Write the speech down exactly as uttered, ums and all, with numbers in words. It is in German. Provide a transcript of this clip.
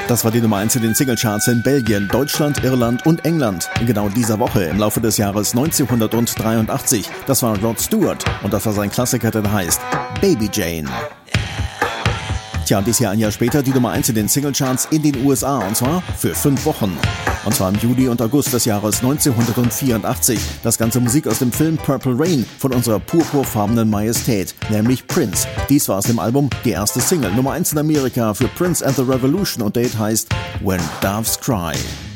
Das war die Nummer eins in den Singlecharts in Belgien, Deutschland, Irland und England. In genau dieser Woche, im Laufe des Jahres neunzehnhundertdreiundachtzig. Das war Rod Stewart und das war sein Klassiker, der heißt Baby Jane. Tja, und dies Jahr ein Jahr später die Nummer eins in den Singlecharts in den U S A, und zwar für fünf Wochen. Und zwar im Juli und August des Jahres neunzehnhundertvierundachtzig. Das ganze Musik aus dem Film Purple Rain von unserer purpurfarbenen Majestät, nämlich Prince. Dies war aus dem Album die erste Single, Nummer eins in Amerika für Prince and the Revolution, und der Hit heißt When Doves Cry.